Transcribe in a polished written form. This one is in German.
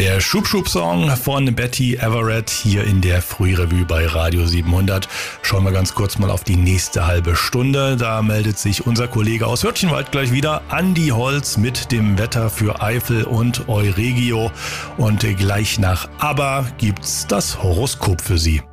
Der Schub-Schub-Song von Betty Everett hier in der Frührevue bei Radio 700. Schauen wir ganz kurz mal auf die nächste halbe Stunde. Da meldet sich unser Kollege aus Hürtchenwald gleich wieder, Andi Holz, mit dem Wetter für Eifel und Euregio. Und gleich nach ABBA gibt's das Horoskop für Sie.